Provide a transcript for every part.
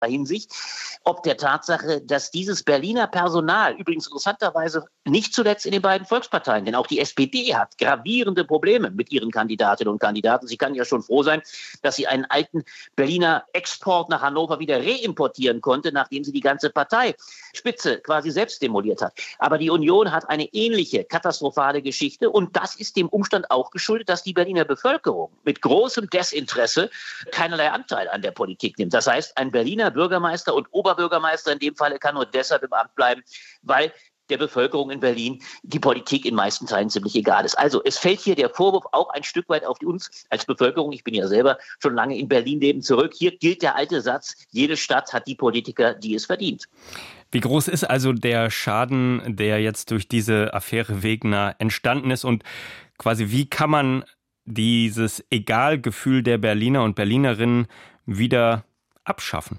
Hinsicht, ob der Tatsache, dass dieses Berliner Personal, übrigens interessanterweise nicht zuletzt in den beiden Volksparteien, denn auch die SPD hat gravierende Probleme mit ihren Kandidatinnen und Kandidaten. Sie kann ja schon froh sein, dass sie einen alten Berliner Export nach Hannover wieder reimportieren konnte, nachdem sie die ganze Parteispitze quasi selbst demoliert hat. Aber die Union hat eine ähnliche katastrophale Geschichte und das ist dem Umstand auch geschuldet, dass die Berliner Bevölkerung mit großem Desinteresse keinerlei Anteil an der Politik nimmt. Das heißt, ein Berliner Bürgermeister und Oberbürgermeister in dem Falle kann nur deshalb im Amt bleiben, weil der Bevölkerung in Berlin die Politik in meisten Teilen ziemlich egal ist. Also es fällt hier der Vorwurf auch ein Stück weit auf uns als Bevölkerung. Ich bin ja selber schon lange in Berlin leben zurück. Hier gilt der alte Satz, jede Stadt hat die Politiker, die es verdient. Wie groß ist also der Schaden, der jetzt durch diese Affäre Wegner entstanden ist und quasi wie kann man dieses Egalgefühl der Berliner und Berlinerinnen wieder abschaffen?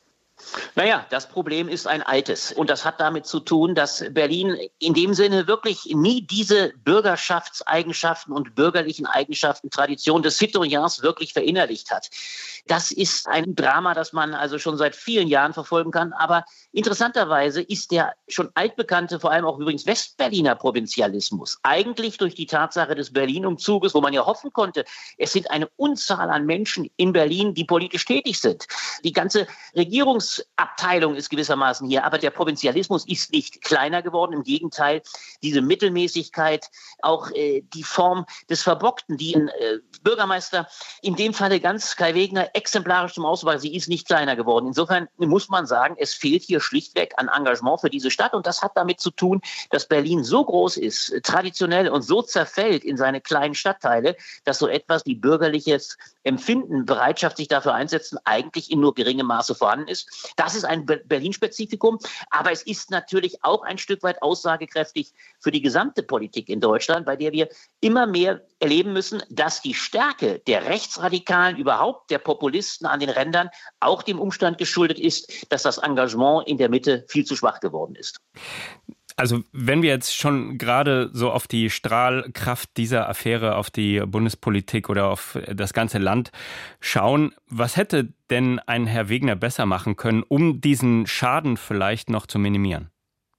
Naja, das Problem ist ein altes. Und das hat damit zu tun, dass Berlin in dem Sinne wirklich nie diese Bürgerschaftseigenschaften und bürgerlichen Eigenschaften, Tradition des Citoyens wirklich verinnerlicht hat. Das ist ein Drama, das man also schon seit vielen Jahren verfolgen kann. Aber interessanterweise ist der schon altbekannte, vor allem auch übrigens Westberliner Provinzialismus eigentlich durch die Tatsache des Berlin-Umzuges, wo man ja hoffen konnte, es sind eine Unzahl an Menschen in Berlin, die politisch tätig sind. Die ganze Regierungsabteilung ist gewissermaßen hier, aber der Provinzialismus ist nicht kleiner geworden. Im Gegenteil, diese Mittelmäßigkeit, auch die Form des Verbockten, die ein Bürgermeister in dem Falle ganz Kai Wegner exemplarisch zum Ausweis, sie ist nicht kleiner geworden. Insofern muss man sagen, es fehlt hier schlichtweg an Engagement für diese Stadt und das hat damit zu tun, dass Berlin so groß ist, traditionell und so zerfällt in seine kleinen Stadtteile, dass so etwas wie bürgerliches Empfinden, Bereitschaft, sich dafür einsetzen, eigentlich in nur geringem Maße vorhanden ist. Das ist ein Berlin-Spezifikum, aber es ist natürlich auch ein Stück weit aussagekräftig für die gesamte Politik in Deutschland, bei der wir immer mehr erleben müssen, dass die Stärke der Rechtsradikalen, überhaupt der Populisten an den Rändern, auch dem Umstand geschuldet ist, dass das Engagement in der Mitte viel zu schwach geworden ist. Also wenn wir jetzt schon gerade so auf die Strahlkraft dieser Affäre, auf die Bundespolitik oder auf das ganze Land schauen, was hätte denn ein Herr Wegner besser machen können, um diesen Schaden vielleicht noch zu minimieren?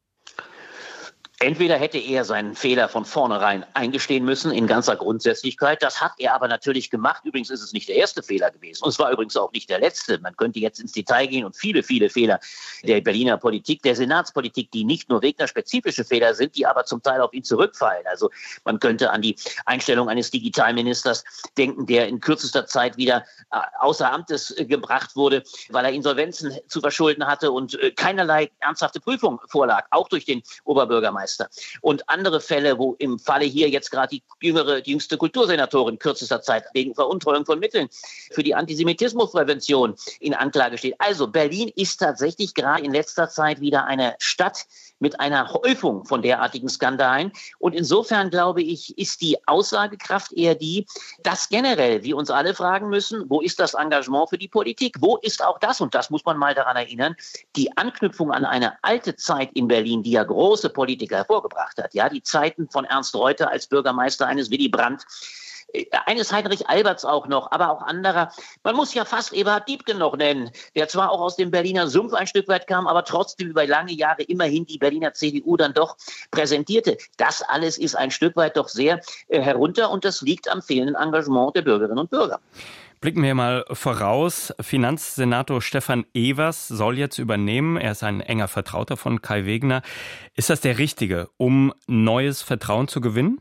Entweder hätte er seinen Fehler von vornherein eingestehen müssen, in ganzer Grundsätzlichkeit. Das hat er aber natürlich gemacht. Übrigens ist es nicht der erste Fehler gewesen. Und es war übrigens auch nicht der letzte. Man könnte jetzt ins Detail gehen und viele, viele Fehler der Berliner Politik, der Senatspolitik, die nicht nur Wegner-spezifische Fehler sind, die aber zum Teil auf ihn zurückfallen. Also man könnte an die Einstellung eines Digitalministers denken, der in kürzester Zeit wieder außer Amtes gebracht wurde, weil er Insolvenzen zu verschulden hatte und keinerlei ernsthafte Prüfung vorlag, auch durch den Oberbürgermeister. Und andere Fälle, wo im Falle hier jetzt gerade die jüngste Kultursenatorin kürzester Zeit wegen Veruntreuung von Mitteln für die Antisemitismusprävention in Anklage steht. Also Berlin ist tatsächlich gerade in letzter Zeit wieder eine Stadt mit einer Häufung von derartigen Skandalen. Und insofern, glaube ich, ist die Aussagekraft eher die, dass generell wir uns alle fragen müssen, wo ist das Engagement für die Politik? Wo ist auch das, und das muss man mal daran erinnern, die Anknüpfung an eine alte Zeit in Berlin, die ja große Politiker hervorgebracht hat. Ja, die Zeiten von Ernst Reuter als Bürgermeister, eines Willy Brandt, eines Heinrich Alberts auch noch, aber auch anderer. Man muss ja fast Eberhard Diepgen noch nennen, der zwar auch aus dem Berliner Sumpf ein Stück weit kam, aber trotzdem über lange Jahre immerhin die Berliner CDU dann doch präsentierte. Das alles ist ein Stück weit doch sehr herunter und das liegt am fehlenden Engagement der Bürgerinnen und Bürger. Blicken wir mal voraus. Finanzsenator Stefan Evers soll jetzt übernehmen. Er ist ein enger Vertrauter von Kai Wegner. Ist das der Richtige, um neues Vertrauen zu gewinnen?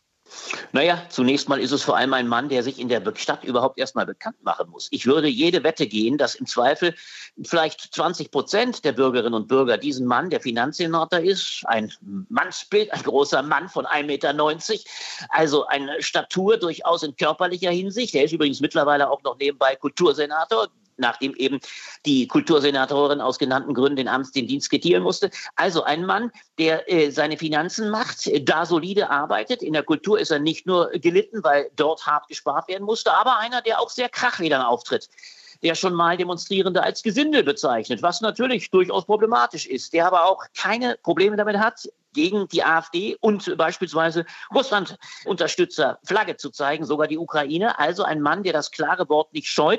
Naja, zunächst mal ist es vor allem ein Mann, der sich in der Stadt überhaupt erstmal bekannt machen muss. Ich würde jede Wette gehen, dass im Zweifel vielleicht 20% der Bürgerinnen und Bürger diesen Mann, der Finanzsenator ist, ein Mannsbild, ein großer Mann von 1,90 Meter, also eine Statur durchaus in körperlicher Hinsicht. Er ist übrigens mittlerweile auch noch nebenbei Kultursenator, nachdem eben die Kultursenatorin aus genannten Gründen den Dienst quittieren musste. Also ein Mann, der seine Finanzen macht, da solide arbeitet. In der Kultur ist er nicht nur gelitten, weil dort hart gespart werden musste, aber einer, der auch sehr krachledern auftritt, der schon mal Demonstrierende als Gesindel bezeichnet, was natürlich durchaus problematisch ist, der aber auch keine Probleme damit hat, gegen die AfD und beispielsweise Russland-Unterstützer Flagge zu zeigen, sogar die Ukraine. Also ein Mann, der das klare Wort nicht scheut.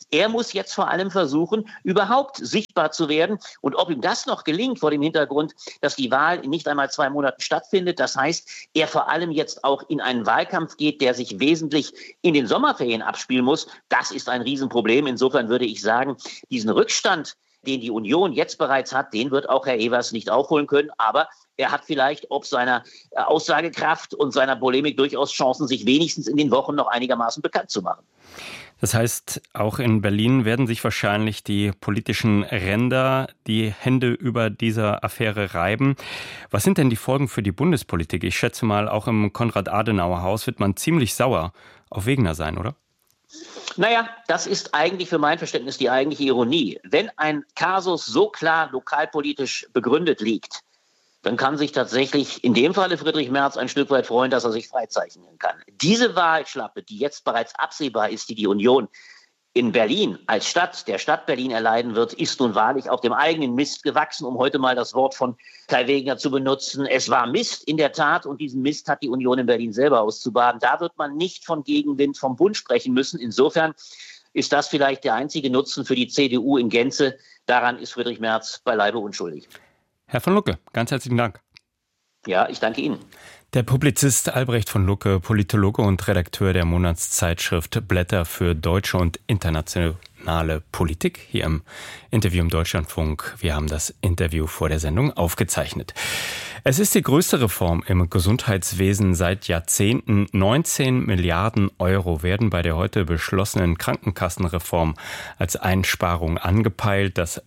Er muss jetzt vor allem versuchen, überhaupt sichtbar zu werden. Und ob ihm das noch gelingt vor dem Hintergrund, dass die Wahl in nicht einmal 2 Monaten stattfindet, das heißt, er vor allem jetzt auch in einen Wahlkampf geht, der sich wesentlich in den Sommerferien abspielen muss, das ist ein Riesenproblem. Insofern würde ich sagen, diesen Rückstand, den die Union jetzt bereits hat, den wird auch Herr Evers nicht aufholen können. Aber er hat vielleicht ob seiner Aussagekraft und seiner Polemik durchaus Chancen, sich wenigstens in den Wochen noch einigermaßen bekannt zu machen. Das heißt, auch in Berlin werden sich wahrscheinlich die politischen Ränder die Hände über dieser Affäre reiben. Was sind denn die Folgen für die Bundespolitik? Ich schätze mal, auch im Konrad-Adenauer-Haus wird man ziemlich sauer auf Wegener sein, oder? Naja, das ist eigentlich für mein Verständnis die eigentliche Ironie. Wenn ein Kasus so klar lokalpolitisch begründet liegt, dann kann sich tatsächlich in dem Falle Friedrich Merz ein Stück weit freuen, dass er sich freizeichnen kann. Diese Wahlschlappe, die jetzt bereits absehbar ist, die Union in Berlin als Stadt, der Stadt Berlin erleiden wird, ist nun wahrlich auf dem eigenen Mist gewachsen, um heute mal das Wort von Kai Wegener zu benutzen. Es war Mist in der Tat und diesen Mist hat die Union in Berlin selber auszubaden. Da wird man nicht von Gegenwind vom Bund sprechen müssen. Insofern ist das vielleicht der einzige Nutzen für die CDU in Gänze. Daran ist Friedrich Merz beileibe unschuldig. Herr von Lucke, ganz herzlichen Dank. Ja, ich danke Ihnen. Der Publizist Albrecht von Lucke, Politologe und Redakteur der Monatszeitschrift Blätter für deutsche und internationale Politik, hier im Interview im Deutschlandfunk. Wir haben das Interview vor der Sendung aufgezeichnet. Es ist die größte Reform im Gesundheitswesen seit Jahrzehnten. 19 Milliarden Euro werden bei der heute beschlossenen Krankenkassenreform als Einsparung angepeilt. Das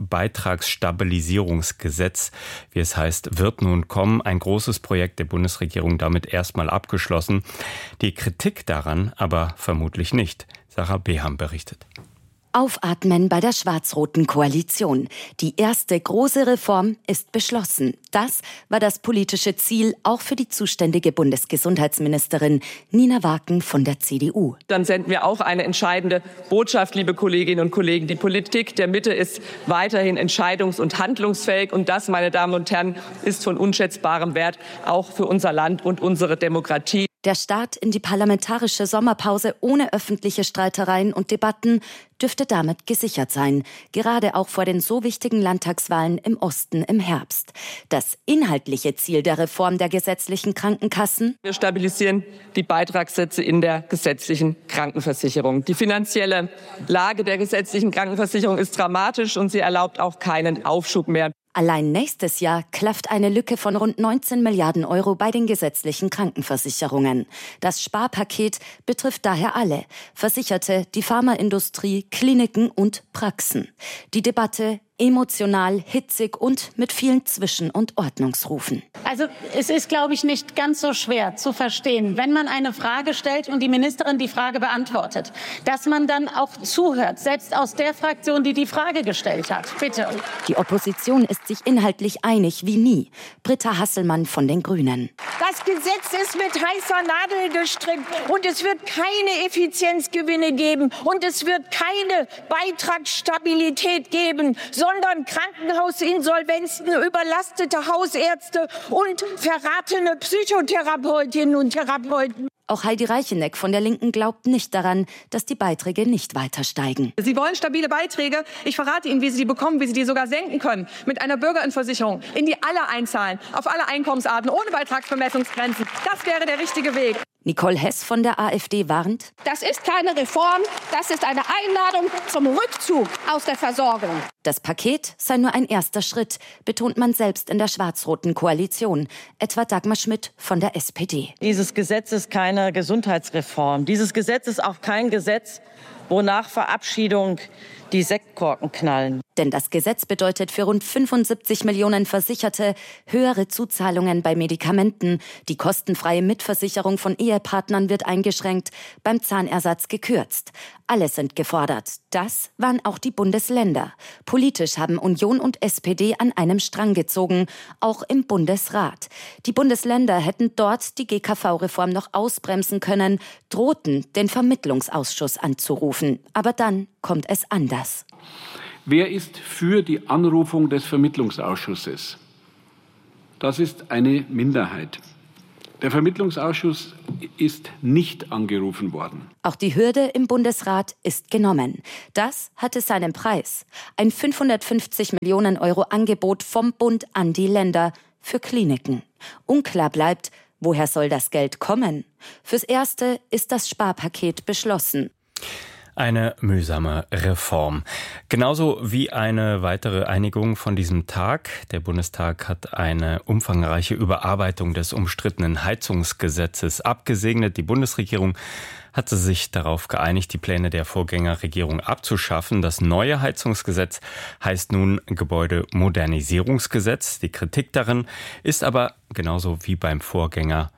Beitragsstabilisierungsgesetz, wie es heißt, wird nun kommen. Ein großes Projekt der Bundesregierung, damit erstmal abgeschlossen. Die Kritik daran aber vermutlich nicht. Sarah Beham berichtet. Aufatmen bei der schwarz-roten Koalition. Die erste große Reform ist beschlossen. Das war das politische Ziel auch für die zuständige Bundesgesundheitsministerin Nina Waken von der CDU. Dann senden wir auch eine entscheidende Botschaft, liebe Kolleginnen und Kollegen. Die Politik der Mitte ist weiterhin entscheidungs- und handlungsfähig. Und das, meine Damen und Herren, ist von unschätzbarem Wert, auch für unser Land und unsere Demokratie. Der Start in die parlamentarische Sommerpause ohne öffentliche Streitereien und Debatten dürfte damit gesichert sein, gerade auch vor den so wichtigen Landtagswahlen im Osten im Herbst. Das inhaltliche Ziel der Reform der gesetzlichen Krankenkassen: Wir stabilisieren die Beitragssätze in der gesetzlichen Krankenversicherung. Die finanzielle Lage der gesetzlichen Krankenversicherung ist dramatisch und sie erlaubt auch keinen Aufschub mehr. Allein nächstes Jahr klafft eine Lücke von rund 19 Milliarden Euro bei den gesetzlichen Krankenversicherungen. Das Sparpaket betrifft daher alle: Versicherte, die Pharmaindustrie, Kliniken und Praxen. Die Debatte emotional, hitzig und mit vielen Zwischen- und Ordnungsrufen. Also es ist, glaube ich, nicht ganz so schwer zu verstehen, wenn man eine Frage stellt und die Ministerin die Frage beantwortet, dass man dann auch zuhört, selbst aus der Fraktion, die die Frage gestellt hat. Bitte. Die Opposition ist sich inhaltlich einig wie nie. Britta Hasselmann von den Grünen. Das Gesetz ist mit heißer Nadel gestrickt und es wird keine Effizienzgewinne geben und es wird keine Beitragsstabilität geben, sondern Krankenhausinsolvenzen, überlastete Hausärzte und verratene Psychotherapeutinnen und Therapeuten. Auch Heidi Reicheneck von der Linken glaubt nicht daran, dass die Beiträge nicht weiter steigen. Sie wollen stabile Beiträge. Ich verrate Ihnen, wie Sie die bekommen, wie Sie die sogar senken können. Mit einer Bürgerinversicherung, in die alle einzahlen, auf alle Einkommensarten, ohne Beitragsbemessungsgrenzen. Das wäre der richtige Weg. Nicole Hess von der AfD warnt: Das ist keine Reform, das ist eine Einladung zum Rückzug aus der Versorgung. Das Paket sei nur ein erster Schritt, betont man selbst in der schwarz-roten Koalition, etwa Dagmar Schmidt von der SPD. Dieses Gesetz ist keine Gesundheitsreform. Dieses Gesetz ist auch kein Gesetz, wo nach Verabschiedung die Sektkorken knallen. Denn das Gesetz bedeutet für rund 75 Millionen Versicherte höhere Zuzahlungen bei Medikamenten. Die kostenfreie Mitversicherung von Ehepartnern wird eingeschränkt, beim Zahnersatz gekürzt. Alle sind gefordert. Das waren auch die Bundesländer. Politisch haben Union und SPD an einem Strang gezogen, auch im Bundesrat. Die Bundesländer hätten dort die GKV-Reform noch ausbremsen können, drohten, den Vermittlungsausschuss anzurufen. Aber dann kommt es anders. Wer ist für die Anrufung des Vermittlungsausschusses? Das ist eine Minderheit. Der Vermittlungsausschuss ist nicht angerufen worden. Auch die Hürde im Bundesrat ist genommen. Das hatte seinen Preis. Ein 550 Millionen Euro Angebot vom Bund an die Länder für Kliniken. Unklar bleibt, woher soll das Geld kommen? Fürs Erste ist das Sparpaket beschlossen. Eine mühsame Reform. Genauso wie eine weitere Einigung von diesem Tag. Der Bundestag hat eine umfangreiche Überarbeitung des umstrittenen Heizungsgesetzes abgesegnet. Die Bundesregierung hatte sich darauf geeinigt, die Pläne der Vorgängerregierung abzuschaffen. Das neue Heizungsgesetz heißt nun Gebäudemodernisierungsgesetz. Die Kritik darin ist aber genauso wie beim Vorgänger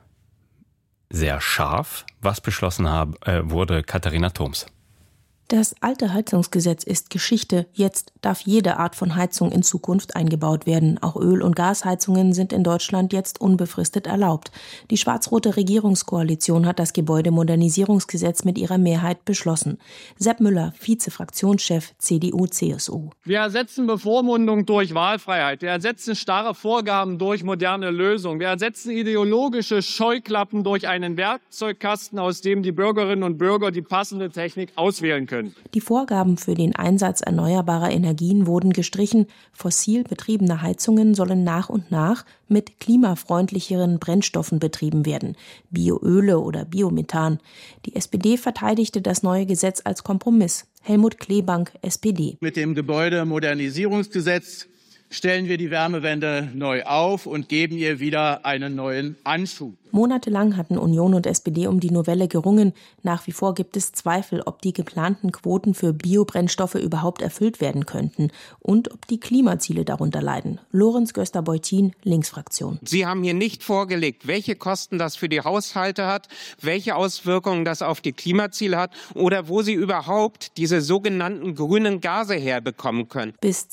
sehr scharf. Was beschlossen wurde, Katharina Thoms. Das alte Heizungsgesetz ist Geschichte. Jetzt darf jede Art von Heizung in Zukunft eingebaut werden. Auch Öl- und Gasheizungen sind in Deutschland jetzt unbefristet erlaubt. Die schwarz-rote Regierungskoalition hat das Gebäudemodernisierungsgesetz mit ihrer Mehrheit beschlossen. Sepp Müller, Vize-Fraktionschef CDU/CSU. Wir ersetzen Bevormundung durch Wahlfreiheit. Wir ersetzen starre Vorgaben durch moderne Lösungen. Wir ersetzen ideologische Scheuklappen durch einen Werkzeugkasten, aus dem die Bürgerinnen und Bürger die passende Technik auswählen können. Die Vorgaben für den Einsatz erneuerbarer Energien wurden gestrichen. Fossil betriebene Heizungen sollen nach und nach mit klimafreundlicheren Brennstoffen betrieben werden, Bioöle oder Biomethan. Die SPD verteidigte das neue Gesetz als Kompromiss. Helmut Kleebank, SPD. Mit dem Gebäudemodernisierungsgesetz stellen wir die Wärmewende neu auf und geben ihr wieder einen neuen Anschub. Monatelang hatten Union und SPD um die Novelle gerungen. Nach wie vor gibt es Zweifel, ob die geplanten Quoten für Biobrennstoffe überhaupt erfüllt werden könnten und ob die Klimaziele darunter leiden. Lorenz Göster-Beutin, Linksfraktion. Sie haben hier nicht vorgelegt, welche Kosten das für die Haushalte hat, welche Auswirkungen das auf die Klimaziele hat oder wo Sie überhaupt diese sogenannten grünen Gase herbekommen können. Bis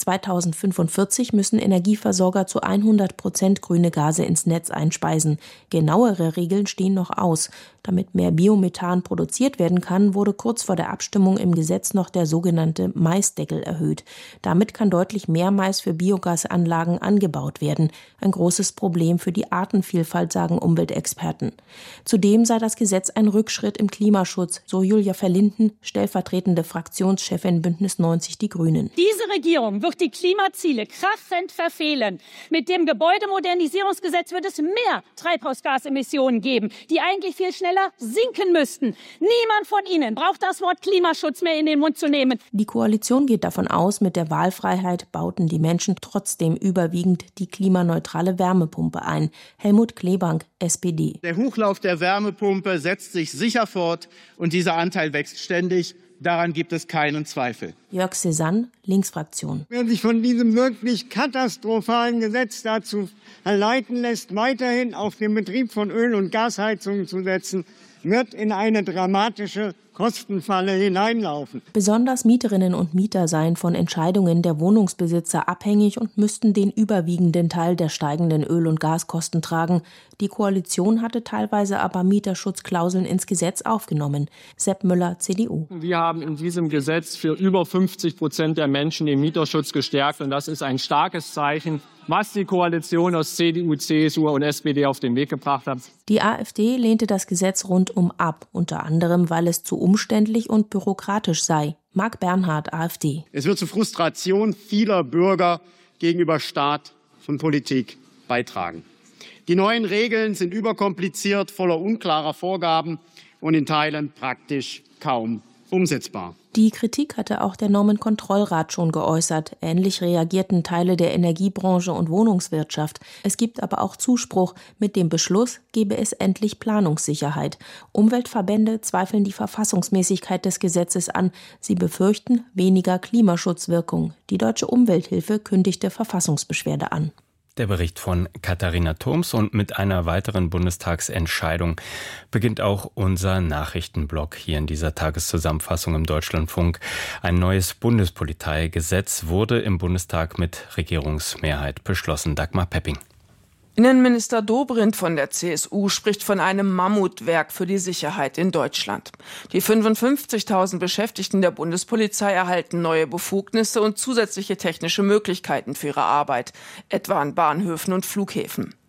2045 müssen Energieversorger zu 100% grüne Gase ins Netz einspeisen. Genauere Regeln stehen noch aus. Damit mehr Biomethan produziert werden kann, wurde kurz vor der Abstimmung im Gesetz noch der sogenannte Maisdeckel erhöht. Damit kann deutlich mehr Mais für Biogasanlagen angebaut werden. Ein großes Problem für die Artenvielfalt, sagen Umweltexperten. Zudem sei das Gesetz ein Rückschritt im Klimaschutz, so Julia Verlinden, stellvertretende Fraktionschefin Bündnis 90 Die Grünen. Diese Regierung wird die Klimaziele krachend verfehlen. Mit dem Gebäudemodernisierungsgesetz wird es mehr Treibhausgasemissionen geben, die eigentlich viel schneller sinken müssten. Niemand von Ihnen braucht das Wort Klimaschutz mehr in den Mund zu nehmen. Die Koalition geht davon aus, mit der Wahlfreiheit bauten die Menschen trotzdem überwiegend die klimaneutrale Wärmepumpe ein. Helmut Kleebank, SPD. Der Hochlauf der Wärmepumpe setzt sich sicher fort und dieser Anteil wächst ständig. Daran gibt es keinen Zweifel. Jörg Cézanne, Linksfraktion. Wer sich von diesem wirklich katastrophalen Gesetz dazu leiten lässt, weiterhin auf den Betrieb von Öl- und Gasheizungen zu setzen, wird in eine dramatische Kostenfalle hineinlaufen. Besonders Mieterinnen und Mieter seien von Entscheidungen der Wohnungsbesitzer abhängig und müssten den überwiegenden Teil der steigenden Öl- und Gaskosten tragen. Die Koalition hatte teilweise aber Mieterschutzklauseln ins Gesetz aufgenommen. Sepp Müller, CDU. Wir haben in diesem Gesetz für über 50% der Menschen den Mieterschutz gestärkt. Und das ist ein starkes Zeichen, was die Koalition aus CDU, CSU und SPD auf den Weg gebracht hat. Die AfD lehnte das Gesetz rundum ab, unter anderem, weil es zu umständlich und bürokratisch sei. Marc Bernhard, AfD. Es wird zu Frustration vieler Bürger gegenüber Staat und Politik beitragen. Die neuen Regeln sind überkompliziert, voller unklarer Vorgaben und in Teilen praktisch kaum umsetzbar. Die Kritik hatte auch der Normenkontrollrat schon geäußert. Ähnlich reagierten Teile der Energiebranche und Wohnungswirtschaft. Es gibt aber auch Zuspruch. Mit dem Beschluss gebe es endlich Planungssicherheit. Umweltverbände zweifeln die Verfassungsmäßigkeit des Gesetzes an. Sie befürchten weniger Klimaschutzwirkung. Die Deutsche Umwelthilfe kündigte Verfassungsbeschwerde an. Der Bericht von Katharina Thoms, und mit einer weiteren Bundestagsentscheidung beginnt auch unser Nachrichtenblock hier in dieser Tageszusammenfassung im Deutschlandfunk. Ein neues Bundespolizeigesetz wurde im Bundestag mit Regierungsmehrheit beschlossen. Dagmar Pepping. Innenminister Dobrindt von der CSU spricht von einem Mammutwerk für die Sicherheit in Deutschland. Die 55.000 Beschäftigten der Bundespolizei erhalten neue Befugnisse und zusätzliche technische Möglichkeiten für ihre Arbeit, etwa an Bahnhöfen und Flughäfen.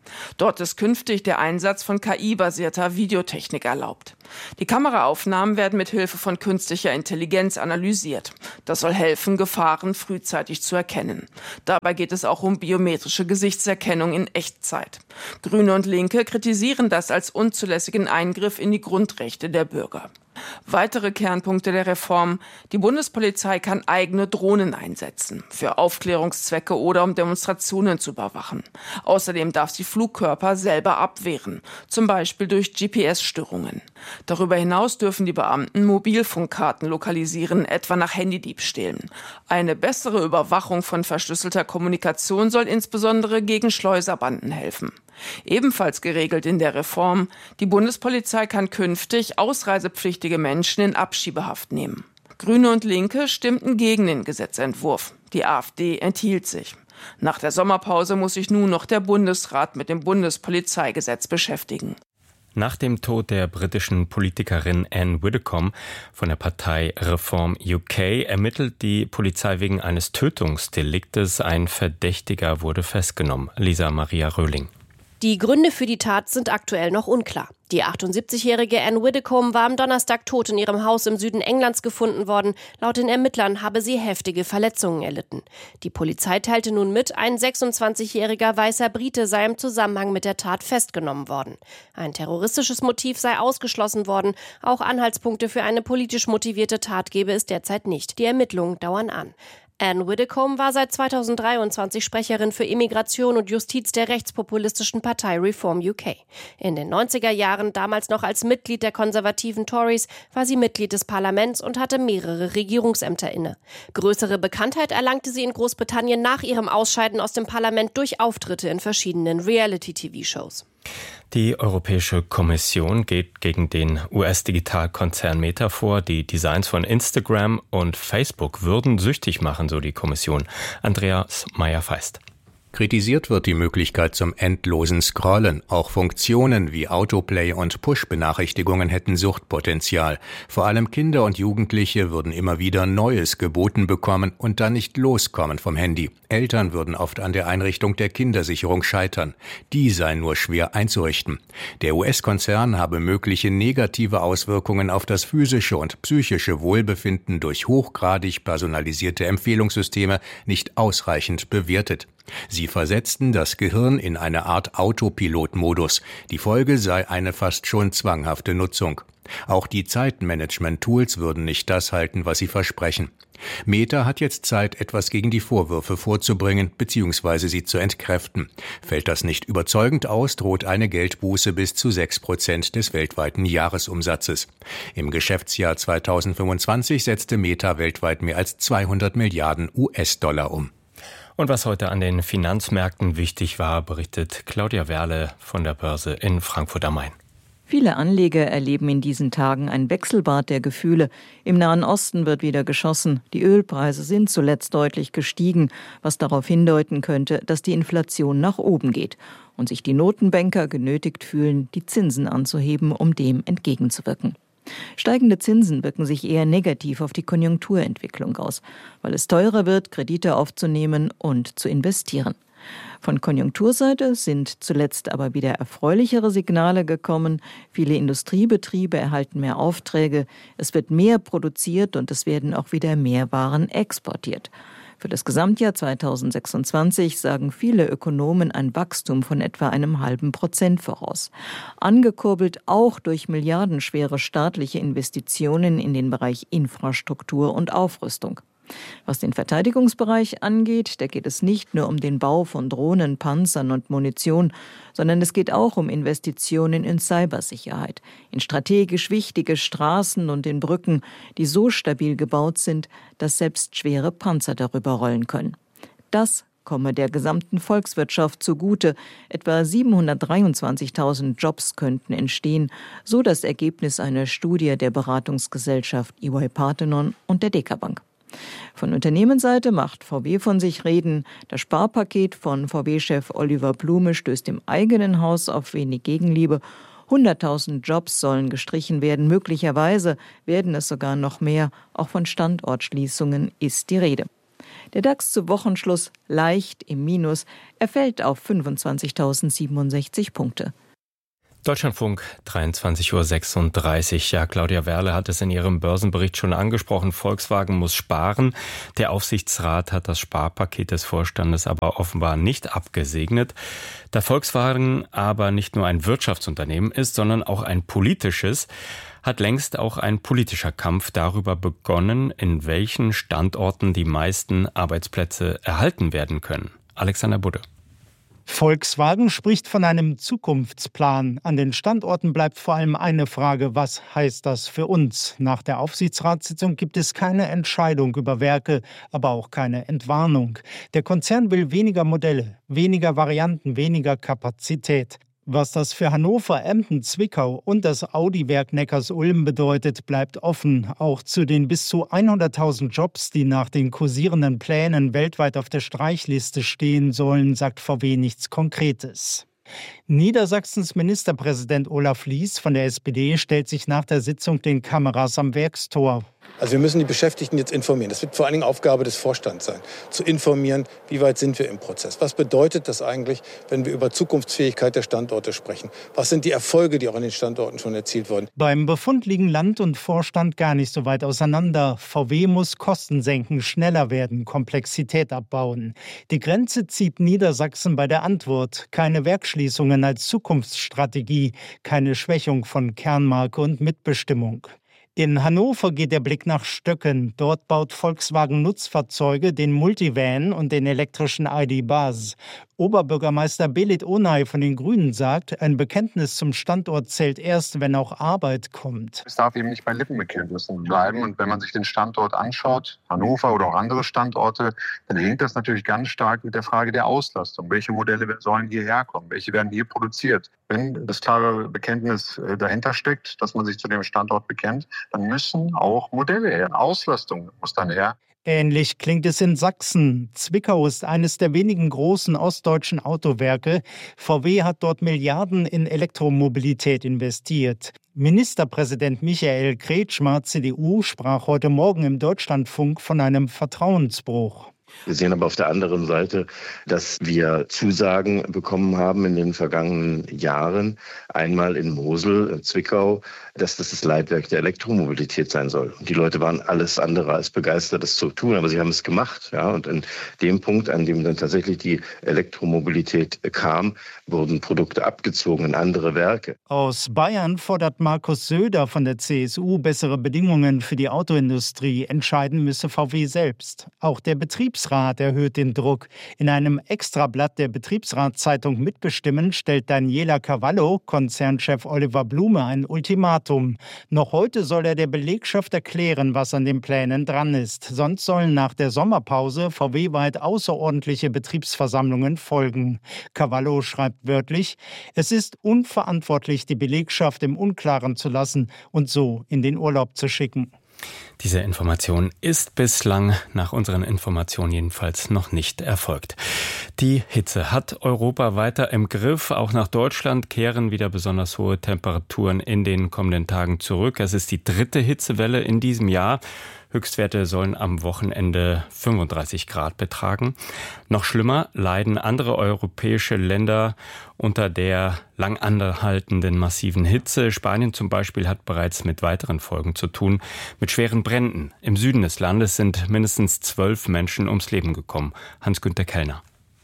Dort ist künftig der Einsatz von KI-basierter Videotechnik erlaubt. Die Kameraaufnahmen werden mit Hilfe von künstlicher Intelligenz analysiert. Das soll helfen, Gefahren frühzeitig zu erkennen. Dabei geht es auch um biometrische Gesichtserkennung in Echtzeit. Grüne und Linke kritisieren das als unzulässigen Eingriff in die Grundrechte der Bürger. Weitere Kernpunkte der Reform: Die Bundespolizei kann eigene Drohnen einsetzen, für Aufklärungszwecke oder um Demonstrationen zu überwachen. Außerdem darf sie Flugkörper selber abwehren, zum Beispiel durch GPS-Störungen. Darüber hinaus dürfen die Beamten Mobilfunkkarten lokalisieren, etwa nach Handydiebstählen. Eine bessere Überwachung von verschlüsselter Kommunikation soll insbesondere gegen Schleuserbanden helfen. Ebenfalls geregelt in der Reform: Die Bundespolizei kann künftig ausreisepflichtige Menschen in Abschiebehaft nehmen. Grüne und Linke stimmten gegen den Gesetzentwurf. Die AfD enthielt sich. Nach der Sommerpause muss sich nun noch der Bundesrat mit dem Bundespolizeigesetz beschäftigen. Nach dem Tod der britischen Politikerin Anne Widdecombe von der Partei Reform UK ermittelt die Polizei wegen eines Tötungsdeliktes. Ein Verdächtiger wurde festgenommen. Lisa Maria Röhling. Die Gründe für die Tat sind aktuell noch unklar. Die 78-jährige Anne Widdecombe war am Donnerstag tot in ihrem Haus im Süden Englands gefunden worden. Laut den Ermittlern habe sie heftige Verletzungen erlitten. Die Polizei teilte nun mit, ein 26-jähriger weißer Brite sei im Zusammenhang mit der Tat festgenommen worden. Ein terroristisches Motiv sei ausgeschlossen worden. Auch Anhaltspunkte für eine politisch motivierte Tat gebe es derzeit nicht. Die Ermittlungen dauern an. Anne Widdecombe war seit 2023 Sprecherin für Immigration und Justiz der rechtspopulistischen Partei Reform UK. In den 90er Jahren, damals noch als Mitglied der konservativen Tories, war sie Mitglied des Parlaments und hatte mehrere Regierungsämter inne. Größere Bekanntheit erlangte sie in Großbritannien nach ihrem Ausscheiden aus dem Parlament durch Auftritte in verschiedenen Reality-TV-Shows. Die Europäische Kommission geht gegen den US-Digitalkonzern Meta vor. Die Designs von Instagram und Facebook würden süchtig machen, so die Kommission. Andreas Meyer-Feist. Kritisiert wird die Möglichkeit zum endlosen Scrollen. Auch Funktionen wie Autoplay und Push-Benachrichtigungen hätten Suchtpotenzial. Vor allem Kinder und Jugendliche würden immer wieder Neues geboten bekommen und dann nicht loskommen vom Handy. Eltern würden oft an der Einrichtung der Kindersicherung scheitern. Die sei nur schwer einzurichten. Der US-Konzern habe mögliche negative Auswirkungen auf das physische und psychische Wohlbefinden durch hochgradig personalisierte Empfehlungssysteme nicht ausreichend bewertet. Sie versetzten das Gehirn in eine Art Autopilot-Modus. Die Folge sei eine fast schon zwanghafte Nutzung. Auch die Zeitmanagement-Tools würden nicht das halten, was sie versprechen. Meta hat jetzt Zeit, etwas gegen die Vorwürfe vorzubringen bzw. sie zu entkräften. Fällt das nicht überzeugend aus, droht eine Geldbuße bis zu 6% des weltweiten Jahresumsatzes. Im Geschäftsjahr 2025 setzte Meta weltweit mehr als 200 Milliarden US-Dollar um. Und was heute an den Finanzmärkten wichtig war, berichtet Claudia Werle von der Börse in Frankfurt am Main. Viele Anleger erleben in diesen Tagen ein Wechselbad der Gefühle. Im Nahen Osten wird wieder geschossen. Die Ölpreise sind zuletzt deutlich gestiegen, was darauf hindeuten könnte, dass die Inflation nach oben geht und sich die Notenbanker genötigt fühlen, die Zinsen anzuheben, um dem entgegenzuwirken. Steigende Zinsen wirken sich eher negativ auf die Konjunkturentwicklung aus, weil es teurer wird, Kredite aufzunehmen und zu investieren. Von Konjunkturseite sind zuletzt aber wieder erfreulichere Signale gekommen. Viele Industriebetriebe erhalten mehr Aufträge, es wird mehr produziert und es werden auch wieder mehr Waren exportiert. Für das Gesamtjahr 2026 sagen viele Ökonomen ein Wachstum von etwa 0,5% voraus. Angekurbelt auch durch milliardenschwere staatliche Investitionen in den Bereich Infrastruktur und Aufrüstung. Was den Verteidigungsbereich angeht, da geht es nicht nur um den Bau von Drohnen, Panzern und Munition, sondern es geht auch um Investitionen in Cybersicherheit, in strategisch wichtige Straßen und in Brücken, die so stabil gebaut sind, dass selbst schwere Panzer darüber rollen können. Das komme der gesamten Volkswirtschaft zugute. Etwa 723.000 Jobs könnten entstehen, so das Ergebnis einer Studie der Beratungsgesellschaft EY Parthenon und der Deka-Bank. Von Unternehmensseite macht VW von sich reden. Das Sparpaket von VW-Chef Oliver Blume stößt im eigenen Haus auf wenig Gegenliebe. 100.000 Jobs sollen gestrichen werden. Möglicherweise werden es sogar noch mehr. Auch von Standortschließungen ist die Rede. Der DAX zu Wochenschluss leicht im Minus. Er fällt auf 25.067 Punkte. Deutschlandfunk, 23.36 Uhr. Ja, Claudia Werle hat es in ihrem Börsenbericht schon angesprochen. Volkswagen muss sparen. Der Aufsichtsrat hat das Sparpaket des Vorstandes aber offenbar nicht abgesegnet. Da Volkswagen aber nicht nur ein Wirtschaftsunternehmen ist, sondern auch ein politisches, hat längst auch ein politischer Kampf darüber begonnen, in welchen Standorten die meisten Arbeitsplätze erhalten werden können. Alexander Budde. Volkswagen spricht von einem Zukunftsplan. An den Standorten bleibt vor allem eine Frage: Was heißt das für uns? Nach der Aufsichtsratssitzung gibt es keine Entscheidung über Werke, aber auch keine Entwarnung. Der Konzern will weniger Modelle, weniger Varianten, weniger Kapazität. Was das für Hannover, Emden, Zwickau und das Audi-Werk Neckarsulm bedeutet, bleibt offen. Auch zu den bis zu 100.000 Jobs, die nach den kursierenden Plänen weltweit auf der Streichliste stehen sollen, sagt VW nichts Konkretes. Niedersachsens Ministerpräsident Olaf Lies von der SPD stellt sich nach der Sitzung den Kameras am Werkstor. Also wir müssen die Beschäftigten jetzt informieren. Das wird vor allen Dingen Aufgabe des Vorstands sein, zu informieren, wie weit sind wir im Prozess. Was bedeutet das eigentlich, wenn wir über Zukunftsfähigkeit der Standorte sprechen? Was sind die Erfolge, die auch an den Standorten schon erzielt wurden? Beim Befund liegen Land und Vorstand gar nicht so weit auseinander. VW muss Kosten senken, schneller werden, Komplexität abbauen. Die Grenze zieht Niedersachsen bei der Antwort. Keine Werksschließungen als Zukunftsstrategie, keine Schwächung von Kernmarke und Mitbestimmung. In Hannover geht der Blick nach Stöcken. Dort baut Volkswagen Nutzfahrzeuge, den Multivan und den elektrischen ID. Buzz. Oberbürgermeister Belit Onay von den Grünen sagt, ein Bekenntnis zum Standort zählt erst, wenn auch Arbeit kommt. Es darf eben nicht bei Lippenbekenntnissen bleiben. Und wenn man sich den Standort anschaut, Hannover oder auch andere Standorte, dann hängt das natürlich ganz stark mit der Frage der Auslastung. Welche Modelle sollen hierher kommen? Welche werden hier produziert? Wenn das klare Bekenntnis dahinter steckt, dass man sich zu dem Standort bekennt, dann müssen auch Modelle her. Auslastung muss dann her. Ähnlich klingt es in Sachsen. Zwickau ist eines der wenigen großen ostdeutschen Autowerke. VW hat dort Milliarden in Elektromobilität investiert. Ministerpräsident Michael Kretschmer, CDU, sprach heute Morgen im Deutschlandfunk von einem Vertrauensbruch. Wir sehen aber auf der anderen Seite, dass wir Zusagen bekommen haben in den vergangenen Jahren, einmal in Mosel, in Zwickau, dass das Leitwerk der Elektromobilität sein soll. Und die Leute waren alles andere als begeistert, das zu tun, aber sie haben es gemacht. Ja? Und in dem Punkt, an dem dann tatsächlich die Elektromobilität kam, wurden Produkte abgezogen in andere Werke. Aus Bayern fordert Markus Söder von der CSU bessere Bedingungen für die Autoindustrie. Entscheiden müsse VW selbst. Auch der Betriebsrat erhöht den Druck. In einem Extrablatt der Betriebsratszeitung Mitbestimmen stellt Daniela Cavallo, Konzernchef Oliver Blume, ein Ultimatum. Noch heute soll er der Belegschaft erklären, was an den Plänen dran ist. Sonst sollen nach der Sommerpause VW-weit außerordentliche Betriebsversammlungen folgen. Cavallo schreibt wörtlich: Es ist unverantwortlich, die Belegschaft im Unklaren zu lassen und so in den Urlaub zu schicken. Diese Information ist bislang nach unseren Informationen jedenfalls noch nicht erfolgt. Die Hitze hat Europa weiter im Griff. Auch nach Deutschland kehren wieder besonders hohe Temperaturen in den kommenden Tagen zurück. Es ist die dritte Hitzewelle in diesem Jahr. Höchstwerte sollen am Wochenende 35 Grad betragen. Noch schlimmer leiden andere europäische Länder unter der lang anhaltenden massiven Hitze. Spanien zum Beispiel hat bereits mit weiteren Folgen zu tun, mit schweren Bränden. Im Süden des Landes sind mindestens 12 Menschen ums Leben gekommen. Hans-Günther Kellner.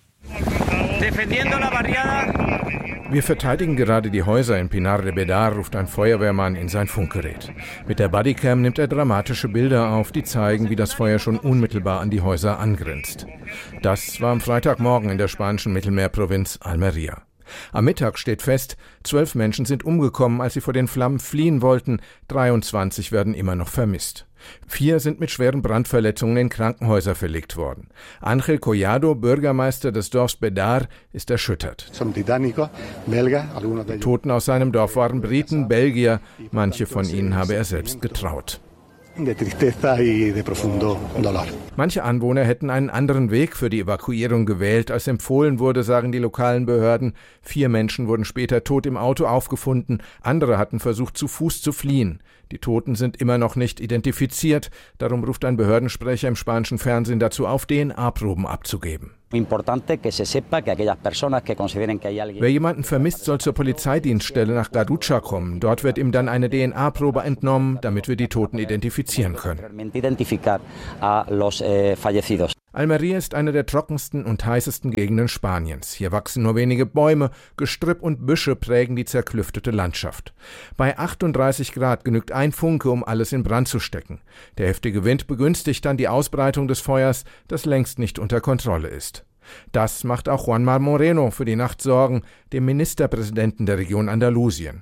Wir verteidigen gerade die Häuser in Pinar de Bedar, ruft ein Feuerwehrmann in sein Funkgerät. Mit der Bodycam nimmt er dramatische Bilder auf, die zeigen, wie das Feuer schon unmittelbar an die Häuser angrenzt. Das war am Freitagmorgen in der spanischen Mittelmeerprovinz Almería. Am Mittag steht fest, 12 Menschen sind umgekommen, als sie vor den Flammen fliehen wollten. 23 werden immer noch vermisst. 4 sind mit schweren Brandverletzungen in Krankenhäuser verlegt worden. Ángel Collado, Bürgermeister des Dorfs Bedar, ist erschüttert. Die Toten aus seinem Dorf waren Briten, Belgier. Manche von ihnen habe er selbst getraut. Manche Anwohner hätten einen anderen Weg für die Evakuierung gewählt, als empfohlen wurde, sagen die lokalen Behörden. 4 Menschen wurden später tot im Auto aufgefunden, andere hatten versucht, zu Fuß zu fliehen. Die Toten sind immer noch nicht identifiziert. Darum ruft ein Behördensprecher im spanischen Fernsehen dazu auf, DNA-Proben abzugeben. Wer jemanden vermisst, soll zur Polizeidienststelle nach Garrucha kommen. Dort wird ihm dann eine DNA-Probe entnommen, damit wir die Toten identifizieren können. Almería ist eine der trockensten und heißesten Gegenden Spaniens. Hier wachsen nur wenige Bäume, Gestrüpp und Büsche prägen die zerklüftete Landschaft. Bei 38 Grad genügt ein Funke, um alles in Brand zu stecken. Der heftige Wind begünstigt dann die Ausbreitung des Feuers, das längst nicht unter Kontrolle ist. Das macht auch Juanma Moreno für die Nacht Sorgen, dem Ministerpräsidenten der Region Andalusien.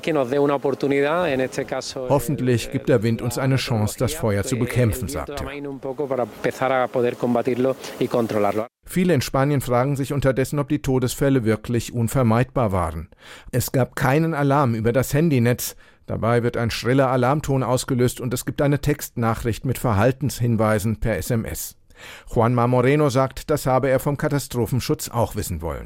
Hoffentlich gibt der Wind uns eine Chance, das Feuer zu bekämpfen, sagt er. Viele in Spanien fragen sich unterdessen, ob die Todesfälle wirklich unvermeidbar waren. Es gab keinen Alarm über das Handynetz. Dabei wird ein schriller Alarmton ausgelöst und es gibt eine Textnachricht mit Verhaltenshinweisen per SMS. Juanma Moreno sagt, das habe er vom Katastrophenschutz auch wissen wollen.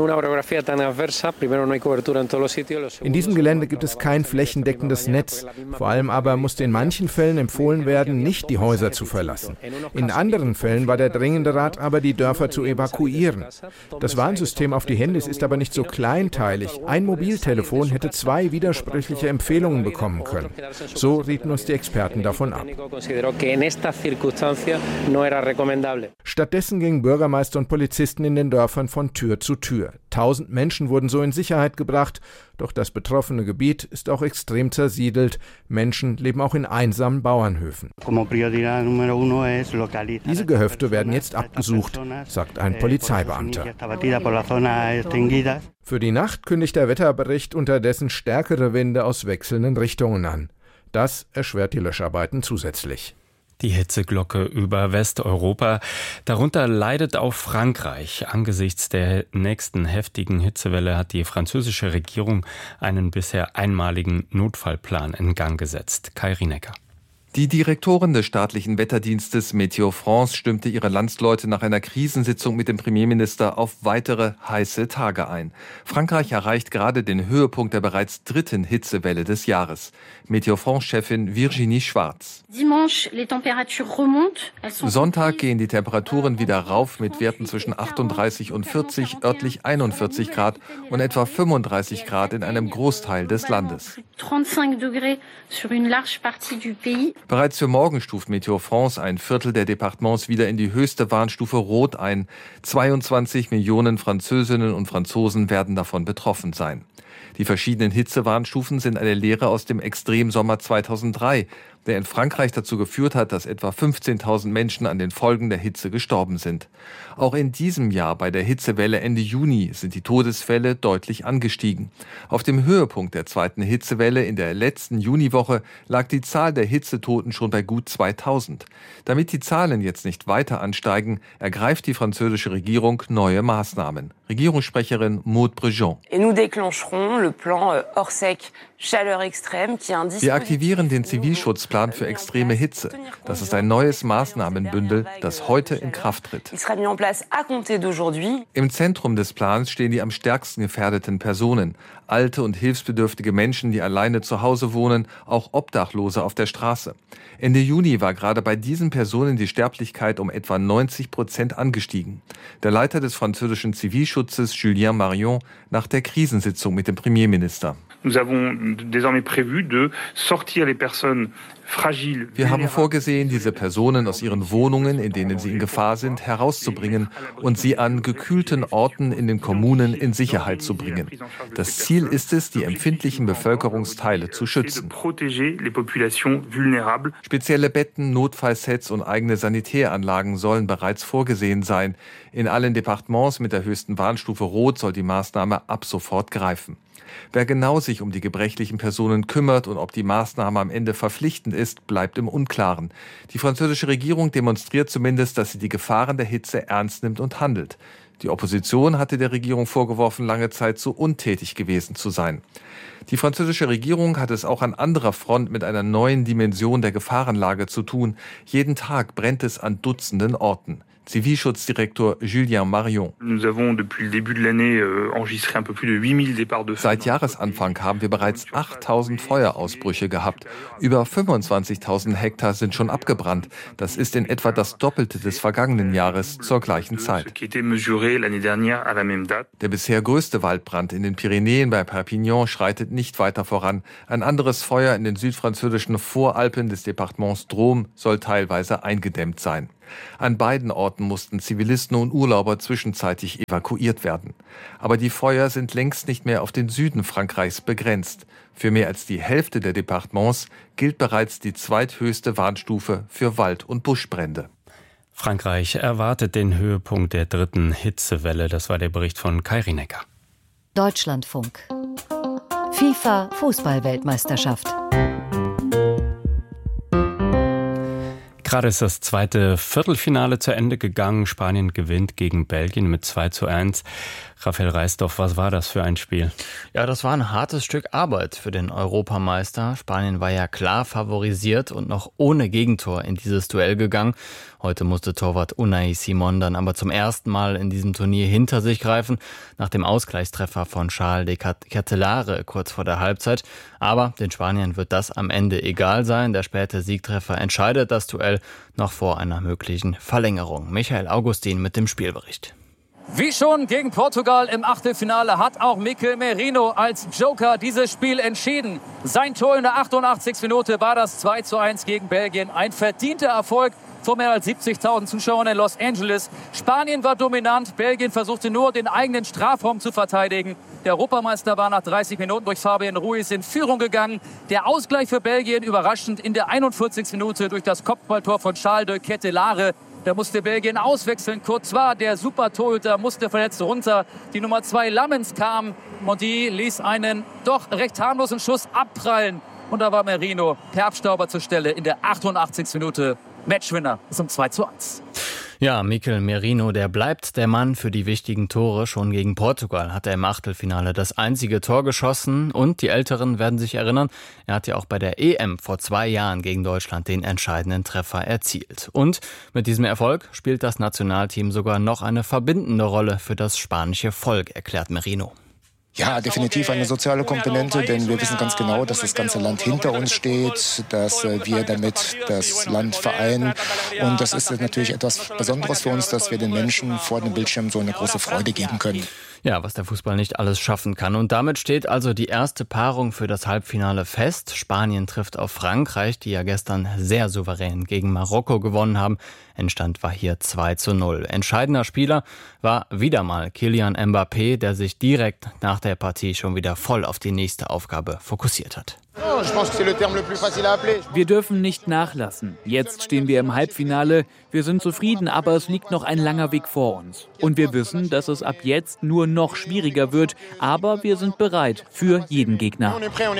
In diesem Gelände gibt es kein flächendeckendes Netz. Vor allem aber musste in manchen Fällen empfohlen werden, nicht die Häuser zu verlassen. In anderen Fällen war der dringende Rat aber, die Dörfer zu evakuieren. Das Warnsystem auf die Handys ist aber nicht so kleinteilig. Ein Mobiltelefon hätte 2 widersprüchliche Empfehlungen bekommen können. So rieten uns die Experten davon ab. Stattdessen gingen Bürgermeister und Polizisten in den Dörfern von Tür zu Tür. 1000 Menschen wurden so in Sicherheit gebracht, doch das betroffene Gebiet ist auch extrem zersiedelt. Menschen leben auch in einsamen Bauernhöfen. Diese Gehöfte werden jetzt abgesucht, sagt ein Polizeibeamter. Für die Nacht kündigt der Wetterbericht unterdessen stärkere Winde aus wechselnden Richtungen an. Das erschwert die Löscharbeiten zusätzlich. Die Hitzeglocke über Westeuropa. Darunter leidet auch Frankreich. Angesichts der nächsten heftigen Hitzewelle hat die französische Regierung einen bisher einmaligen Notfallplan in Gang gesetzt. Kai Rienecker. Die Direktorin des staatlichen Wetterdienstes Météo France stimmte ihre Landsleute nach einer Krisensitzung mit dem Premierminister auf weitere heiße Tage ein. Frankreich erreicht gerade den Höhepunkt der bereits 3. Hitzewelle des Jahres. Météo France-Chefin Virginie Schwarz. Sonntag gehen die Temperaturen wieder rauf mit Werten zwischen 38 und 40, örtlich 41 Grad und etwa 35 Grad in einem Großteil des Landes. Bereits für morgen stuft Météo France ein Viertel der Departements wieder in die höchste Warnstufe Rot ein. 22 Millionen Französinnen und Franzosen werden davon betroffen sein. Die verschiedenen Hitzewarnstufen sind eine Lehre aus dem Extremsommer 2003, der in Frankreich dazu geführt hat, dass etwa 15.000 Menschen an den Folgen der Hitze gestorben sind. Auch in diesem Jahr bei der Hitzewelle Ende Juni sind die Todesfälle deutlich angestiegen. Auf dem Höhepunkt der 2. Hitzewelle in der letzten Juniwoche lag die Zahl der Hitzetoten schon bei gut 2000. Damit die Zahlen jetzt nicht weiter ansteigen, ergreift die französische Regierung neue Maßnahmen. Regierungssprecherin Maud Brejon. Wir aktivieren den Zivilschutzplan für extreme Hitze. Das ist ein neues Maßnahmenbündel, das heute in Kraft tritt. Im Zentrum des Plans stehen die am stärksten gefährdeten Personen. Alte und hilfsbedürftige Menschen, die alleine zu Hause wohnen, auch Obdachlose auf der Straße. Ende Juni war gerade bei diesen Personen die Sterblichkeit um etwa 90% angestiegen. Der Leiter des französischen Zivilschutzes, Julien Marion, nach der Krisensitzung mit dem Premierminister. Wir haben vorgesehen, diese Personen aus ihren Wohnungen, in denen sie in Gefahr sind, herauszubringen und sie an gekühlten Orten in den Kommunen in Sicherheit zu bringen. Das Ziel ist es, die empfindlichen Bevölkerungsteile zu schützen. Spezielle Betten, Notfallsets und eigene Sanitäranlagen sollen bereits vorgesehen sein. In allen Departements mit der höchsten Warnstufe Rot soll die Maßnahme ab sofort greifen. Wer genau sich um die gebrechlichen Personen kümmert und ob die Maßnahme am Ende verpflichtend ist, bleibt im Unklaren. Die französische Regierung demonstriert zumindest, dass sie die Gefahren der Hitze ernst nimmt und handelt. Die Opposition hatte der Regierung vorgeworfen, lange Zeit so untätig gewesen zu sein. Die französische Regierung hat es auch an anderer Front mit einer neuen Dimension der Gefahrenlage zu tun. Jeden Tag brennt es an Dutzenden Orten. Zivilschutzdirektor Julien Marion. Seit Jahresanfang haben wir bereits 8.000 Feuerausbrüche gehabt. Über 25.000 Hektar sind schon abgebrannt. Das ist in etwa das Doppelte des vergangenen Jahres zur gleichen Zeit. Der bisher größte Waldbrand in den Pyrenäen bei Perpignan schreitet nicht weiter voran. Ein anderes Feuer in den südfranzösischen Voralpen des Departements Drôme soll teilweise eingedämmt sein. An beiden Orten mussten Zivilisten und Urlauber zwischenzeitlich evakuiert werden. Aber die Feuer sind längst nicht mehr auf den Süden Frankreichs begrenzt. Für mehr als die Hälfte der Departements gilt bereits die zweithöchste Warnstufe für Wald- und Buschbrände. Frankreich erwartet den Höhepunkt der 3. Hitzewelle. Das war der Bericht von Kai Rinecker. Deutschlandfunk. FIFA Fußball-Weltmeisterschaft. Gerade ist das zweite Viertelfinale zu Ende gegangen. Spanien gewinnt gegen Belgien mit 2:1. Raphael Reisdorf, was war das für ein Spiel? Ja, das war ein hartes Stück Arbeit für den Europameister. Spanien war ja klar favorisiert und noch ohne Gegentor in dieses Duell gegangen. Heute musste Torwart Unai Simón dann aber zum ersten Mal in diesem Turnier hinter sich greifen, nach dem Ausgleichstreffer von Charles de Ketelaere kurz vor der Halbzeit. Aber den Spaniern wird das am Ende egal sein. Der späte Siegtreffer entscheidet das Duell noch vor einer möglichen Verlängerung. Michael Augustin mit dem Spielbericht. Wie schon gegen Portugal im Achtelfinale hat auch Mikel Merino als Joker dieses Spiel entschieden. Sein Tor in der 88. Minute war das 2:1 gegen Belgien. Ein verdienter Erfolg vor mehr als 70.000 Zuschauern in Los Angeles. Spanien war dominant, Belgien versuchte nur, den eigenen Strafraum zu verteidigen. Der Europameister war nach 30 Minuten durch Fabian Ruiz in Führung gegangen. Der Ausgleich für Belgien überraschend in der 41. Minute durch das Kopfballtor von Charles de Ketelaere. Da musste Belgien auswechseln. Courtois, der Super-Torhüter, musste verletzt runter. Die Nummer 2 Lammens kam und die ließ einen doch recht harmlosen Schuss abprallen. Und da war Merino per Abstauber zur Stelle in der 88. Minute. Matchwinner zum 2:1. Ja, Mikel Merino, der bleibt der Mann für die wichtigen Tore. Schon gegen Portugal hat er im Achtelfinale das einzige Tor geschossen. Und die Älteren werden sich erinnern, er hat ja auch bei der EM vor 2 Jahren gegen Deutschland den entscheidenden Treffer erzielt. Und mit diesem Erfolg spielt das Nationalteam sogar noch eine verbindende Rolle für das spanische Volk, erklärt Merino. Ja, definitiv eine soziale Komponente, denn wir wissen ganz genau, dass das ganze Land hinter uns steht, dass wir damit das Land vereinen. Und das ist natürlich etwas Besonderes für uns, dass wir den Menschen vor dem Bildschirm so eine große Freude geben können. Ja, was der Fußball nicht alles schaffen kann. Und damit steht also die erste Paarung für das Halbfinale fest. Spanien trifft auf Frankreich, die ja gestern sehr souverän gegen Marokko gewonnen haben. Endstand war hier 2:0. Entscheidender Spieler war wieder mal Kylian Mbappé, der sich direkt nach der Partie schon wieder voll auf die nächste Aufgabe fokussiert hat. Wir dürfen nicht nachlassen. Jetzt stehen wir im Halbfinale. Wir sind zufrieden, aber es liegt noch ein langer Weg vor uns. Und wir wissen, dass es ab jetzt nur noch schwieriger wird. Aber wir sind bereit für jeden Gegner.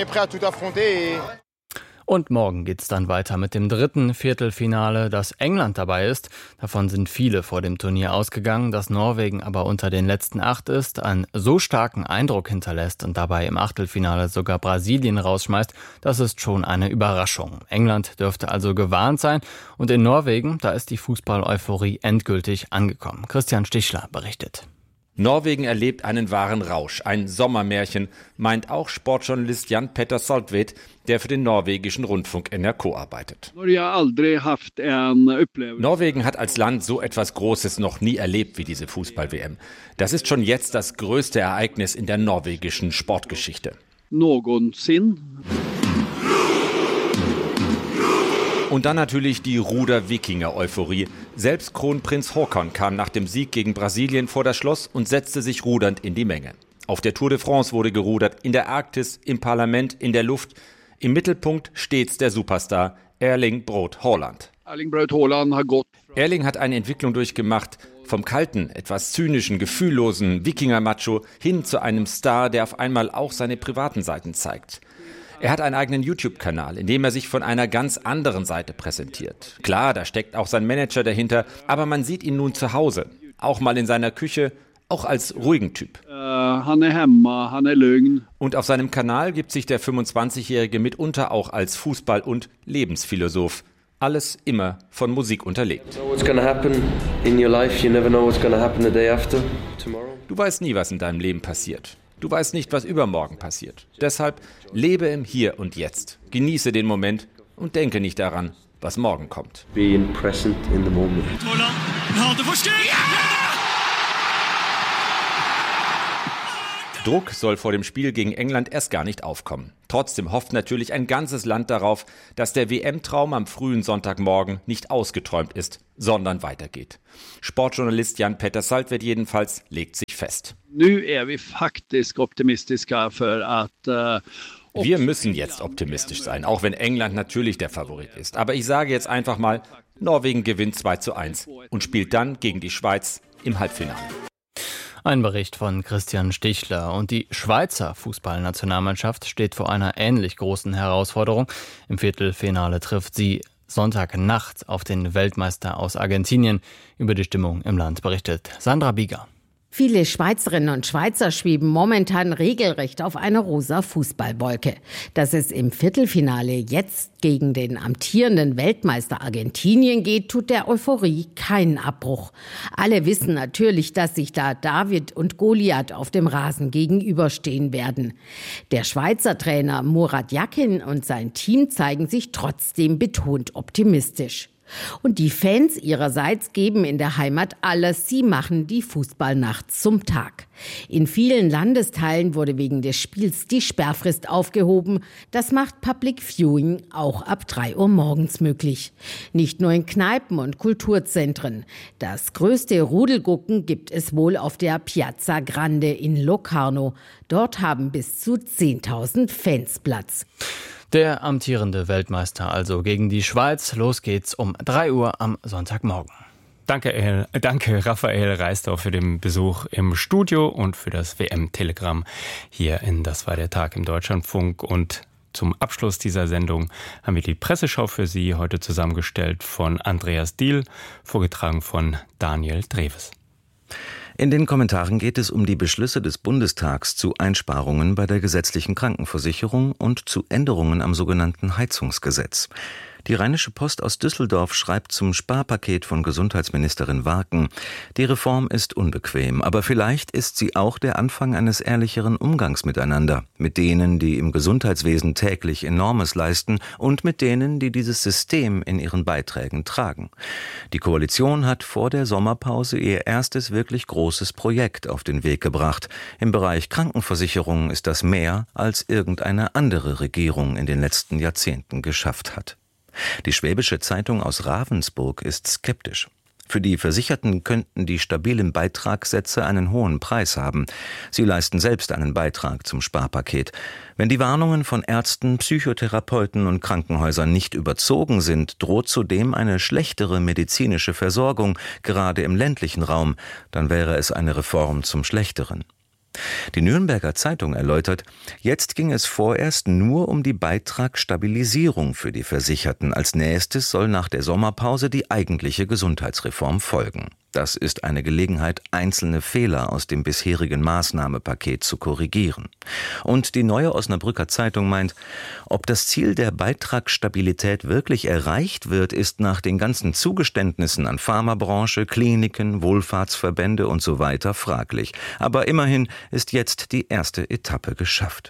Und morgen geht's dann weiter mit dem 3. Viertelfinale, das England dabei ist. Davon sind viele vor dem Turnier ausgegangen, dass Norwegen aber unter den letzten 8 ist, einen so starken Eindruck hinterlässt und dabei im Achtelfinale sogar Brasilien rausschmeißt. Das ist schon eine Überraschung. England dürfte also gewarnt sein. Und in Norwegen, da ist die Fußball-Euphorie endgültig angekommen. Christian Stichler berichtet. Norwegen erlebt einen wahren Rausch, ein Sommermärchen, meint auch Sportjournalist Jan Petter Saltvedt, der für den norwegischen Rundfunk NRK arbeitet. Norwegen hat als Land so etwas Großes noch nie erlebt wie diese Fußball-WM. Das ist schon jetzt das größte Ereignis in der norwegischen Sportgeschichte. Und dann natürlich die Ruder-Wikinger-Euphorie. Selbst Kronprinz Haakon kam nach dem Sieg gegen Brasilien vor das Schloss und setzte sich rudernd in die Menge. Auf der Tour de France wurde gerudert, in der Arktis, im Parlament, in der Luft. Im Mittelpunkt stets der Superstar Erling Braut Haaland. Erling hat eine Entwicklung durchgemacht, vom kalten, etwas zynischen, gefühllosen Wikinger-Macho hin zu einem Star, der auf einmal auch seine privaten Seiten zeigt. Er hat einen eigenen YouTube-Kanal, in dem er sich von einer ganz anderen Seite präsentiert. Klar, da steckt auch sein Manager dahinter, aber man sieht ihn nun zu Hause, auch mal in seiner Küche, auch als ruhigen Typ. Und auf seinem Kanal gibt sich der 25-Jährige mitunter auch als Fußball- und Lebensphilosoph Alles immer von Musik unterlegt. Du weißt nie, was in deinem Leben passiert. Du weißt nicht, was übermorgen passiert. Deshalb lebe im Hier und Jetzt. Genieße den Moment und denke nicht daran, was morgen kommt. Being present in the moment. Druck soll vor dem Spiel gegen England erst gar nicht aufkommen. Trotzdem hofft natürlich ein ganzes Land darauf, dass der WM-Traum am frühen Sonntagmorgen nicht ausgeträumt ist, sondern weitergeht. Sportjournalist Jan-Petter Saltvedt jedenfalls legt sich fest. Wir müssen jetzt optimistisch sein, auch wenn England natürlich der Favorit ist. Aber ich sage jetzt einfach mal, Norwegen gewinnt 2:1 und spielt dann gegen die Schweiz im Halbfinale. Ein Bericht von Christian Stichler. Und die Schweizer Fußballnationalmannschaft steht vor einer ähnlich großen Herausforderung. Im Viertelfinale trifft sie Sonntagnacht auf den Weltmeister aus Argentinien. Über die Stimmung im Land berichtet Sandra Bieger. Viele Schweizerinnen und Schweizer schweben momentan regelrecht auf einer rosa Fußballwolke. Dass es im Viertelfinale jetzt gegen den amtierenden Weltmeister Argentinien geht, tut der Euphorie keinen Abbruch. Alle wissen natürlich, dass sich da David und Goliath auf dem Rasen gegenüberstehen werden. Der Schweizer Trainer Murat Yakin und sein Team zeigen sich trotzdem betont optimistisch. Und die Fans ihrerseits geben in der Heimat alles. Sie machen die Fußballnacht zum Tag. In vielen Landesteilen wurde wegen des Spiels die Sperrfrist aufgehoben. Das macht Public Viewing auch ab 3 Uhr morgens möglich. Nicht nur in Kneipen und Kulturzentren. Das größte Rudelgucken gibt es wohl auf der Piazza Grande in Locarno. Dort haben bis zu 10.000 Fans Platz. Der amtierende Weltmeister also gegen die Schweiz. Los geht's um 3 Uhr am Sonntagmorgen. Danke Raphael Reisdorf für den Besuch im Studio und für das WM-Telegramm hier in Das war der Tag im Deutschlandfunk. Und zum Abschluss dieser Sendung haben wir die Presseschau für Sie heute zusammengestellt von Andreas Diehl, vorgetragen von Daniel Dreves. In den Kommentaren geht es um die Beschlüsse des Bundestags zu Einsparungen bei der gesetzlichen Krankenversicherung und zu Änderungen am sogenannten Heizungsgesetz. Die Rheinische Post aus Düsseldorf schreibt zum Sparpaket von Gesundheitsministerin Warken: Die Reform ist unbequem, aber vielleicht ist sie auch der Anfang eines ehrlicheren Umgangs miteinander, mit denen, die im Gesundheitswesen täglich Enormes leisten und mit denen, die dieses System in ihren Beiträgen tragen. Die Koalition hat vor der Sommerpause ihr erstes wirklich großes Projekt auf den Weg gebracht. Im Bereich Krankenversicherung ist das mehr, als irgendeine andere Regierung in den letzten Jahrzehnten geschafft hat. Die Schwäbische Zeitung aus Ravensburg ist skeptisch. Für die Versicherten könnten die stabilen Beitragssätze einen hohen Preis haben. Sie leisten selbst einen Beitrag zum Sparpaket. Wenn die Warnungen von Ärzten, Psychotherapeuten und Krankenhäusern nicht überzogen sind, droht zudem eine schlechtere medizinische Versorgung, gerade im ländlichen Raum. Dann wäre es eine Reform zum Schlechteren. Die Nürnberger Zeitung erläutert, jetzt ging es vorerst nur um die Beitragsstabilisierung für die Versicherten. Als nächstes soll nach der Sommerpause die eigentliche Gesundheitsreform folgen. Das ist eine Gelegenheit, einzelne Fehler aus dem bisherigen Maßnahmenpaket zu korrigieren. Und die Neue Osnabrücker Zeitung meint, ob das Ziel der Beitragsstabilität wirklich erreicht wird, ist nach den ganzen Zugeständnissen an Pharmabranche, Kliniken, Wohlfahrtsverbände und so weiter fraglich. Aber immerhin ist jetzt die erste Etappe geschafft.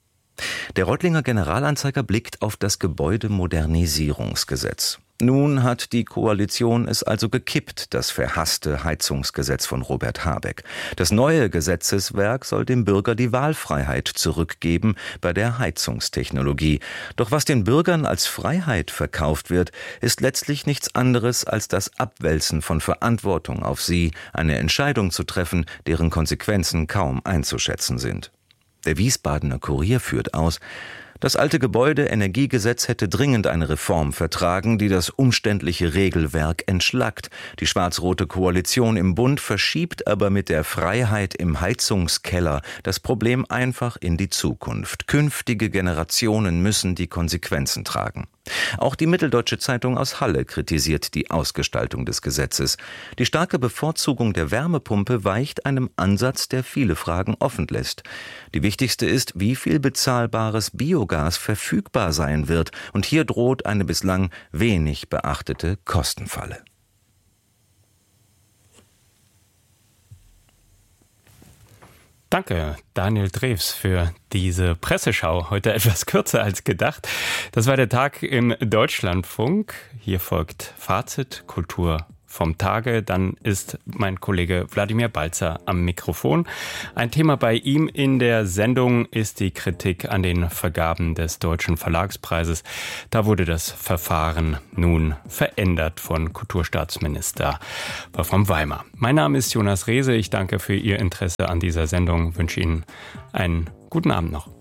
Der Reutlinger Generalanzeiger blickt auf das Gebäudemodernisierungsgesetz. Nun hat die Koalition es also gekippt, das verhasste Heizungsgesetz von Robert Habeck. Das neue Gesetzeswerk soll dem Bürger die Wahlfreiheit zurückgeben bei der Heizungstechnologie. Doch was den Bürgern als Freiheit verkauft wird, ist letztlich nichts anderes als das Abwälzen von Verantwortung auf sie, eine Entscheidung zu treffen, deren Konsequenzen kaum einzuschätzen sind. Der Wiesbadener Kurier führt aus: Das alte Gebäudeenergiegesetz hätte dringend eine Reform vertragen, die das umständliche Regelwerk entschlackt. Die schwarz-rote Koalition im Bund verschiebt aber mit der Freiheit im Heizungskeller das Problem einfach in die Zukunft. Künftige Generationen müssen die Konsequenzen tragen. Auch die Mitteldeutsche Zeitung aus Halle kritisiert die Ausgestaltung des Gesetzes. Die starke Bevorzugung der Wärmepumpe weicht einem Ansatz, der viele Fragen offen lässt. Die wichtigste ist, wie viel bezahlbares Biogas verfügbar sein wird. Und hier droht eine bislang wenig beachtete Kostenfalle. Danke, Daniel Drews, für diese Presseschau. Heute etwas kürzer als gedacht. Das war der Tag im Deutschlandfunk. Hier folgt Fazit, Kultur vom Tage. Dann ist mein Kollege Wladimir Balzer am Mikrofon. Ein Thema bei ihm in der Sendung ist die Kritik an den Vergaben des Deutschen Verlagspreises. Da wurde das Verfahren nun verändert von Kulturstaatsminister Wolfram Weimer. Mein Name ist Jonas Rehse. Ich danke für Ihr Interesse an dieser Sendung. Wünsche Ihnen einen guten Abend noch.